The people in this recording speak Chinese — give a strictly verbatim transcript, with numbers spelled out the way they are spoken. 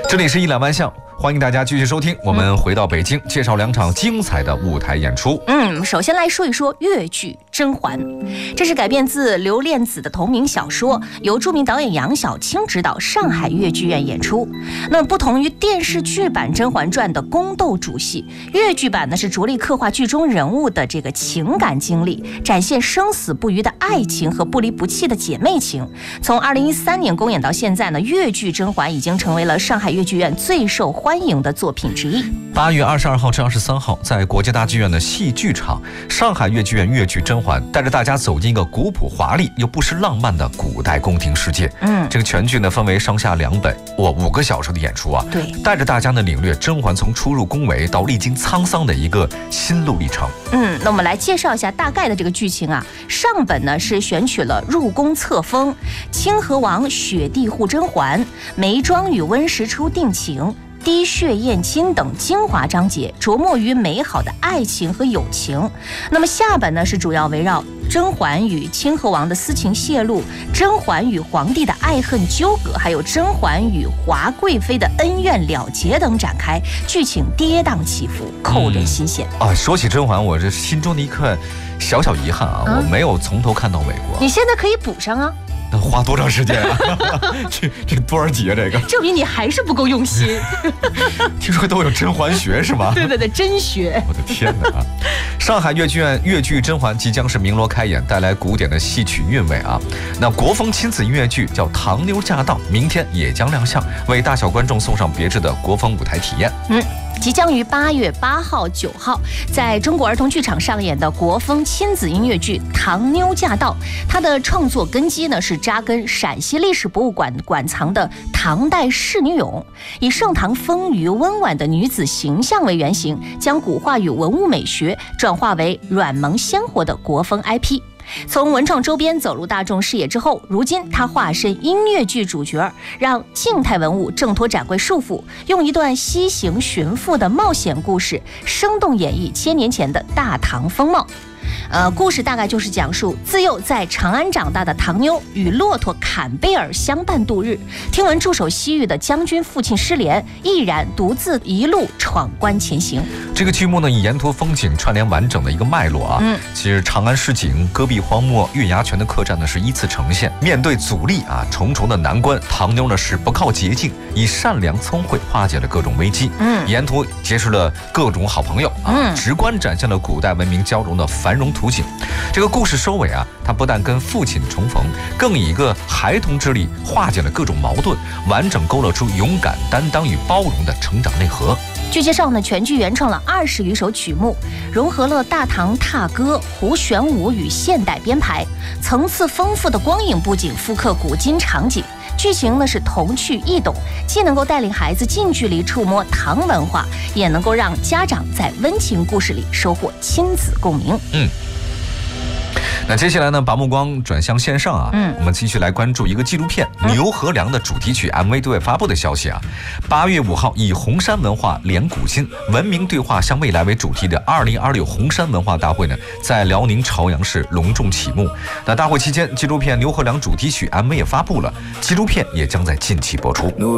这里是一两万象，欢迎大家继续收听。我们回到北京，介绍两场精彩的舞台演出。 嗯，首先来说一说越剧《甄嬛》，这是改编自刘炼子的同名小说，由著名导演杨晓卿执导，上海越剧院演出。那么不同于电视剧版《甄嬛传》的宫斗主戏，越剧版呢是着力刻画剧中人物的这个情感经历，展现生死不渝的爱情和不离不弃的姐妹情。从二零一三年公演到现在呢，越剧《甄嬛》已经成为了上海越剧院最受欢迎的作品之一。 八月二十二号至二十三号，在国家大剧院的戏剧场，上海越剧院越剧《甄嬛》带着大家走进一个古朴华丽又不失浪漫的古代宫廷世界。嗯，这个全剧呢分为上下两本，哇，五个小时的演出啊， 对， 带着大家呢领略甄嬛从初入宫闱到历经沧桑的一个心路历程。 嗯，那我们来介绍一下大概的这个剧情啊。上本呢是选取了入宫册封、清河王雪地护甄嬛、眉庄与温实初定情、滴血验亲等精华章节，着墨于美好的爱情和友情。那么下本呢是主要围绕甄嬛与清河王的私情泄露、甄嬛与皇帝的爱恨纠葛，还有甄嬛与华贵妃的恩怨了结等展开，剧情跌宕起伏，扣人心弦、 嗯、啊！说起甄嬛，我这心中的一块小小遗憾啊，嗯、我没有从头看到尾过。 你现在可以补上啊。 那花多长时间啊？这这多少集啊？这个证明你还是不够用心。 听说都有甄嬛学是吗？ 对对对，真学！ 我的天哪！上海越剧院越剧《甄嬛》即将是鸣锣开演，带来古典的戏曲韵味啊。那国风亲子音乐剧叫《唐妞驾到》，明天也将亮相，为大小观众送上别致的国风舞台体验。 嗯。即将于八月八号、九号在中国儿童剧场上演的国风亲子音乐剧《唐妞驾到》，它的创作根基呢是扎根陕西历史博物馆馆藏的唐代仕女俑，以盛唐丰腴温婉的女子形象为原型，将古画与文物美学转化为软萌鲜活的国风 I P。从文创周边走入大众视野之后，如今他化身音乐剧主角，让静态文物挣脱展柜束缚，用一段西行寻父的冒险故事，生动演绎千年前的大唐风貌。呃，故事大概就是讲述自幼在长安长大的唐妞与骆驼坎贝尔相伴度日，听闻驻守西域的将军父亲失联，毅然独自一路闯关前行。 这个剧目呢，以沿途风景串联完整的一个脉络啊。嗯，其实长安市井、戈壁荒漠、月牙泉的客栈呢是依次呈现。面对阻力啊重重的难关，唐妞呢是不靠捷径，以善良聪慧化解了各种危机。嗯，沿途结识了各种好朋友啊，嗯、直观展现了古代文明交融的繁荣图景。这个故事收尾啊，他不但跟父亲重逢，更以一个孩童之力化解了各种矛盾，完整勾勒出勇敢、担当与包容的成长内核。 据介绍呢，全剧原创了二十余首曲目，融合了大唐踏歌、胡旋舞与现代编排，层次丰富的光影布景复刻古今场景。剧情呢是童趣易懂，既能够带领孩子近距离触摸唐文化，也能够让家长在温情故事里收获亲子共鸣。 嗯。那接下来呢，把目光转向线上啊，嗯，我们继续来关注一个纪录片《牛和良》的主题曲 M V 对外发布的消息啊。八月五号，以红山文化连古今、文明对话向未来为主题的二零二六红山文化大会呢，在辽宁朝阳市隆重启幕。那大会期间，纪录片《牛和良》主题曲 M V 也发布了，纪录片也将在近期播出。